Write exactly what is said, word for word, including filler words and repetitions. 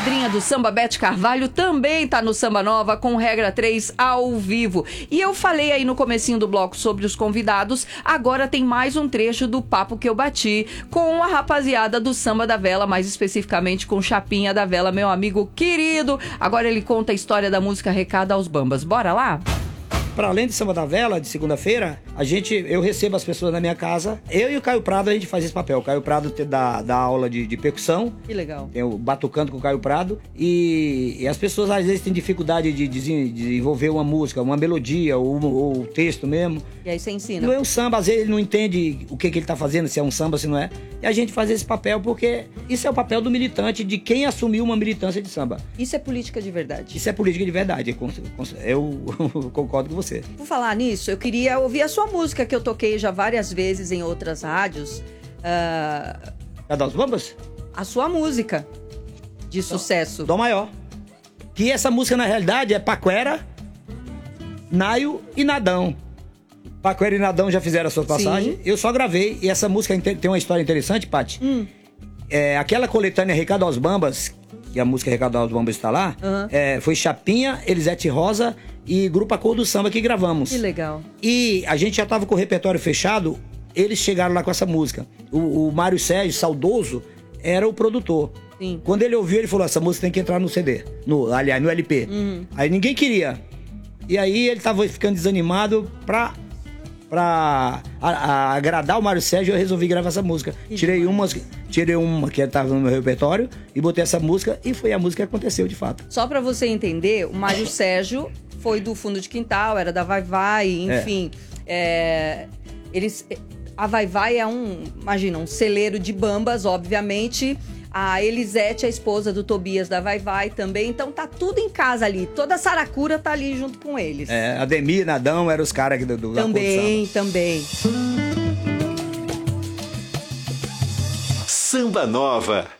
madrinha do samba, Beth Carvalho, também tá no Samba Nova com Regra três ao vivo. E eu falei aí no comecinho do bloco sobre os convidados, agora tem mais um trecho do papo que eu bati com a rapaziada do Samba da Vela, mais especificamente com Chapinha da Vela, meu amigo querido. Agora ele conta a história da música Recado aos Bambas. Bora lá? Para além de Samba da Vela, de segunda-feira, a gente, eu recebo as pessoas na minha casa. Eu e o Caio Prado, a gente faz esse papel. O Caio Prado dá, dá aula de, de percussão. Que legal. Tem o Batucando com o Caio Prado. E, e as pessoas, às vezes, têm dificuldade de, de desenvolver uma música, uma melodia, ou, ou o texto mesmo. E aí você ensina. Não é um samba, às vezes ele não entende o que, que ele está fazendo, se é um samba, se não é. E a gente faz esse papel porque isso é o papel do militante, de quem assumiu uma militância de samba. Isso é política de verdade. Isso é política de verdade. Eu, eu concordo com você. Por falar nisso, eu queria ouvir a sua música, que eu toquei já várias vezes em outras rádios. Uh... É das Bambas? A sua música de sucesso. Dó maior. Que essa música, na realidade, é Paquera, Naio e Nadão. Paquera e Nadão já fizeram a sua passagem. Sim. Eu só gravei. E essa música tem uma história interessante, Paty. Hum. É, aquela coletânea Recado aos Bambas, que a música Recado aos Bambas está lá, uhum. é, foi Chapinha, Elisete Rosa e Grupo A Cor do Samba que gravamos. Que legal. E a gente já tava com o repertório fechado, eles chegaram lá com essa música. O, o Mário Sérgio, saudoso, era o produtor. Sim. Quando ele ouviu, ele falou, essa música tem que entrar no C D, no, aliás, no L P. Uhum. Aí ninguém queria. E aí ele tava ficando desanimado pra... Pra a, a, agradar o Mário Sérgio, eu resolvi gravar essa música. Tirei uma, tirei uma que estava no meu repertório e botei essa música e foi a música que aconteceu de fato. Só pra você entender, o Mário Sérgio foi do Fundo de Quintal, era da Vai Vai, enfim. É. É, eles, a Vai Vai é um, imagina, um celeiro de bambas, obviamente. A Elisete, a esposa do Tobias da Vai Vai também. Então tá tudo em casa ali. Toda a Saracura tá ali junto com eles. É, Ademir, Nadão, eram os caras do, do Também, também. Samba Nova.